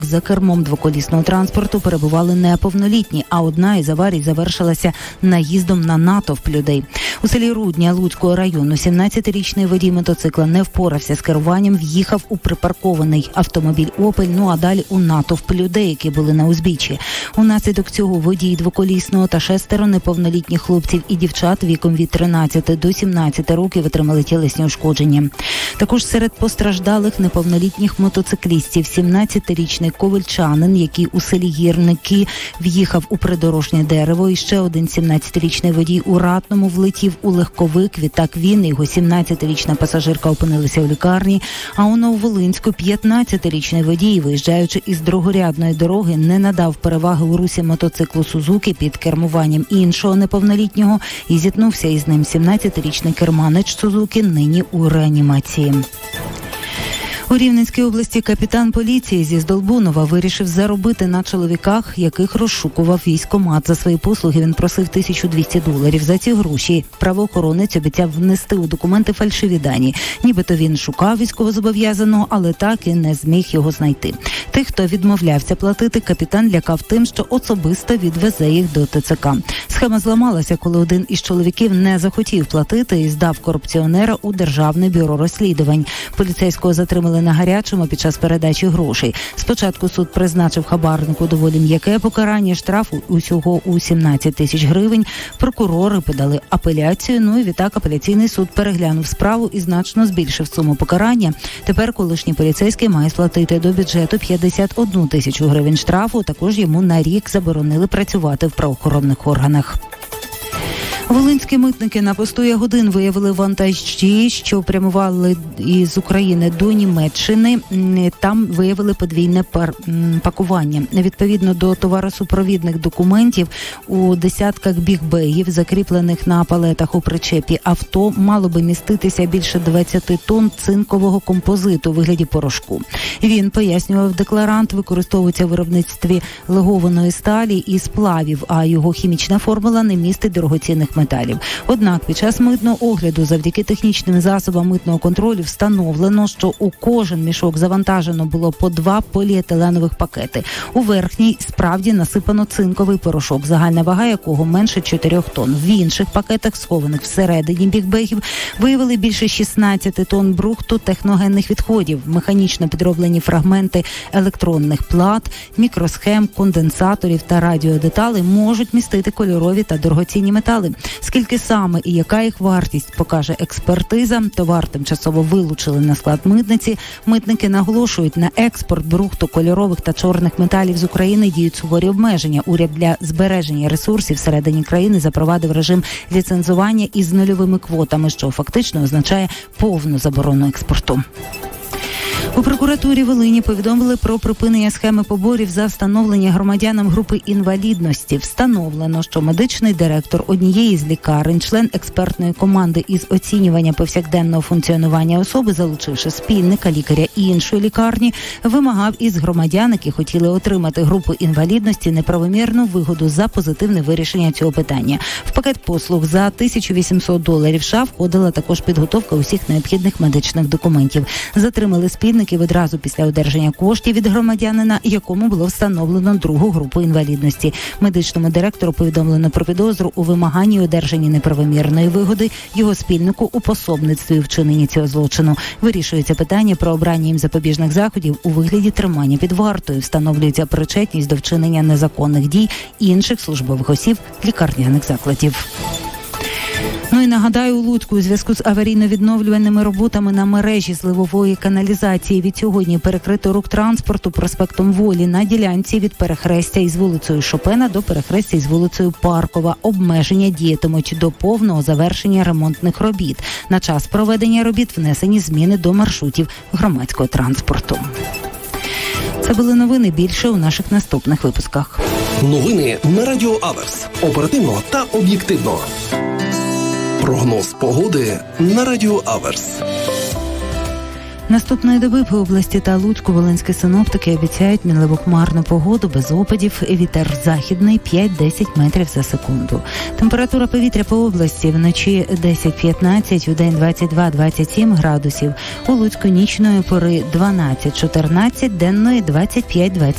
За кермом двоколісного транспорту перебували неповнолітні, а одна із аварій завершилася наїздом на натовп людей. У селі Рудня Луцького району 17-річний водій мотоцикла не впорався з керуванням, в'їхав у припаркований автомобіль «Опель», а далі у натовп людей, які були на узбіччі. Унаслідок цього водій двоколісного та 6 неповнолітніх хлопців і дівчат віком від 13 до 17 років отримали тілесні ушкодження. Також серед постраждалих неповнолітніх мотоциклістів 17-річний ковальчанин, який у селі Гірники в'їхав у придорожнє дерево, і ще один 17-річний водій у Ратному влетів у легковик. Відтак він і його 17-річна пасажирка опинилися у лікарні, а у Нововолинську 15-річний водій, виїжджаючи із другорядної дороги, не надав переваги у русі мотоциклу «Сузуки» під кермуванням іншого неповнолітнього і зіткнувся із ним. 17-річний керманич «Сузуки» нині у реанімації. У Рівненській області капітан поліції зі Здолбунова вирішив заробити на чоловіках, яких розшукував військкомат. За свої послуги він просив $1200. За ці гроші правоохоронець обіцяв внести у документи фальшиві дані. Нібито він шукав військовозобов'язаного, але так і не зміг його знайти. Тих, хто відмовлявся платити, капітан лякав тим, що особисто відвезе їх до ТЦК. Схема зламалася, коли один із чоловіків не захотів платити і здав корупціонера у Державне бюро розслідувань. Поліцейського затримали на гарячому під час передачі грошей. Спочатку суд призначив хабарнику доволі м'яке покарання, штрафу усього у 17 тисяч гривень. Прокурори подали апеляцію, і відтак апеляційний суд переглянув справу і значно збільшив суму покарання. Тепер колишній поліцейський має сплатити до бюджету 51 тисячу гривень штрафу. Також йому на рік заборонили працювати в правоохоронних органах. Волинські митники на посту Ягодин виявили вантажі, що прямували із України до Німеччини. Там виявили подвійне пакування. Відповідно до товаросупровідних документів, у десятках бігбегів, закріплених на палетах у причепі авто, мало би міститися більше 20 тонн цинкового композиту у вигляді порошку. Він, пояснював декларант, використовується в виробництві легованої сталі і сплавів, а його хімічна формула не містить дорогоцінних металів. Однак під час митного огляду завдяки технічним засобам митного контролю встановлено, що у кожен мішок завантажено було по 2 поліетиленових пакети. У верхній справді насипано цинковий порошок, загальна вага якого менше 4 тонн. В інших пакетах, схованих всередині бігбегів, виявили більше 16 тонн брухту техногенних відходів, механічно підроблені фрагменти електронних плат, мікросхем, конденсаторів та радіодеталей можуть містити кольорові та дорогоцінні метали. Скільки саме і яка їх вартість, покаже експертиза. Товар тимчасово вилучили на склад митниці. Митники наголошують, на експорт брухту, кольорових та чорних металів з України діють суворі обмеження. Уряд для збереження ресурсів всередині країни запровадив режим ліцензування із нульовими квотами, що фактично означає повну заборону експорту. У прокуратурі Волині повідомили про припинення схеми поборів за встановлення громадянам групи інвалідності. Встановлено, що медичний директор однієї з лікарень, член експертної команди із оцінювання повсякденного функціонування особи, залучивши спільника, лікаря іншої лікарні, вимагав із громадян, які хотіли отримати групу інвалідності, неправомірну вигоду за позитивне вирішення цього питання. В пакет послуг за $1800 США входила також підготовка усіх необхідних медичних документів. Затримали спільників одразу після одержання коштів від громадянина, якому було встановлено другу групу інвалідності. Медичному директору повідомлено про підозру у вимаганні одержання неправомірної вигоди, його спільнику у пособництві у вчиненні цього злочину. Вирішується питання про обрання їм запобіжних заходів у вигляді тримання під вартою. Встановлюється причетність до вчинення незаконних дій інших службових осіб лікарняних закладів. І нагадаю, у Луцьку у зв'язку з аварійно-відновлювальними роботами на мережі зливової каналізації від сьогодні перекрито рух транспорту проспектом Волі на ділянці від перехрестя із вулицею Шопена до перехрестя із вулицею Паркова. Обмеження діятимуть до повного завершення ремонтних робіт. На час проведення робіт внесені зміни до маршрутів громадського транспорту. Це були новини. Більше у наших наступних випусках. Новини на Радіо Аверс. Оперативно та об'єктивно. Прогноз погоди на Радіо Аверс. Наступної доби по області та Луцьку волинські синоптики обіцяють мінливо-хмарну погоду без опадів, вітер західний 5-10 метрів за секунду. Температура повітря по області вночі 10-15, удень 22-27 градусів. У Луцьку нічної пори 12-14, денної 25-27.